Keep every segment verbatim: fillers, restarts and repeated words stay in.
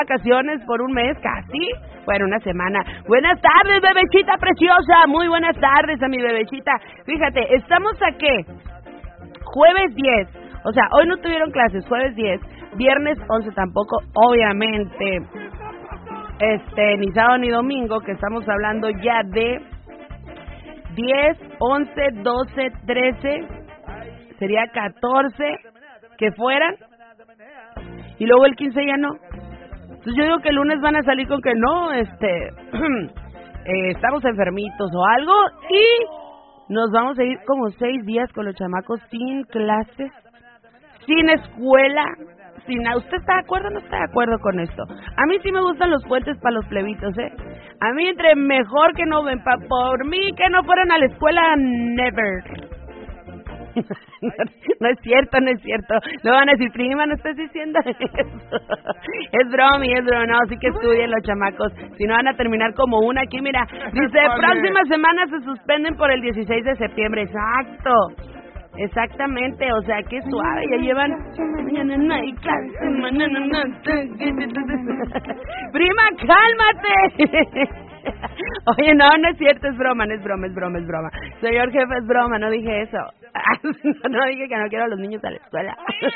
vacaciones por un mes casi, bueno, una semana. Buenas tardes, bebecita preciosa, muy buenas tardes a mi bebecita. Fíjate, estamos a qué, jueves diez, o sea, hoy no tuvieron clases, jueves diez, viernes once tampoco, obviamente, este, ni sábado ni domingo, que estamos hablando ya de diez, once, doce, trece, sería catorce que fueran, y luego el quince ya no. Entonces yo digo que el lunes van a salir con que no, este, eh, estamos enfermitos o algo, y nos vamos a ir como seis días con los chamacos sin clases, sin escuela, sin nada. ¿Usted está de acuerdo o no está de acuerdo con esto? A mí sí me gustan los puentes para los plebitos, ¿eh? A mí entre mejor que no ven, pa, por mí que no fueran a la escuela, never. No, no es cierto, no es cierto. No van a decir, prima, no estás diciendo eso. Es broma, es broma. No, sí que estudien los chamacos. Si no van a terminar como una aquí, mira. Dice, próxima semana se suspenden por el dieciséis de septiembre. Exacto. Exactamente, o sea, qué suave, ya llevan... Prima, cálmate. Oye, no, no es cierto, es broma, no es broma, es broma, es broma. Señor jefe, es broma, no dije eso. No dije que no quiero a los niños a la escuela.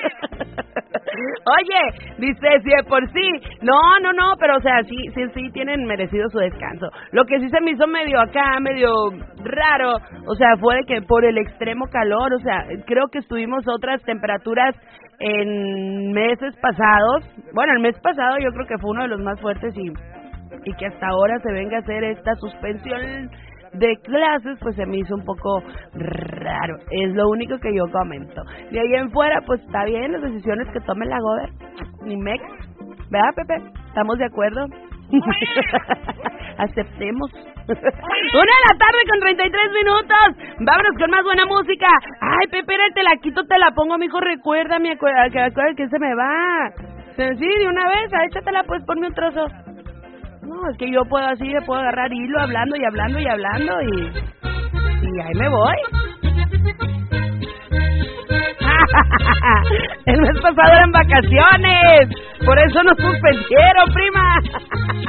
Oye, dice, si de por sí, no, no, no, pero o sea, sí, sí, sí tienen merecido su descanso. Lo que sí se me hizo medio acá, medio raro, o sea, fue de que por el extremo calor, o sea, creo que estuvimos otras temperaturas en meses pasados. Bueno, el mes pasado yo creo que fue uno de los más fuertes y, y que hasta ahora se venga a hacer esta suspensión de clases, pues se me hizo un poco raro. Es lo único que yo comento. De ahí en fuera, pues está bien las decisiones que tome la Gober, ni Mex, ¿verdad, Pepe? ¿Estamos de acuerdo? Aceptemos. Una de la tarde con treinta y tres minutos. Vámonos con más buena música. Ay, Pepe, te la quito, te la pongo, mijo. Recuérdame, acuérdate que, acuérdate que se me va. Sí, de una vez, échatela, pues ponme un trozo. No, es que yo puedo así, le puedo agarrar hilo hablando y hablando y hablando y... y ahí me voy. El mes pasado eran vacaciones, por eso nos suspendieron, prima.